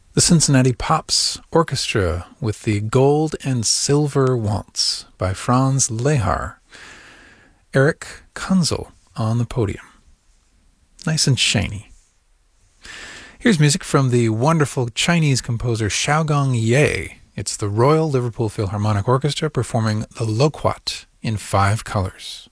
The Cincinnati Pops Orchestra with the Gold and Silver Waltz by Franz Lehár. Eric Kunzel on the podium. Nice and shiny. Here's music from the wonderful Chinese composer Xiaogong Ye. It's the Royal Liverpool Philharmonic Orchestra performing the Loquat in 5 colors.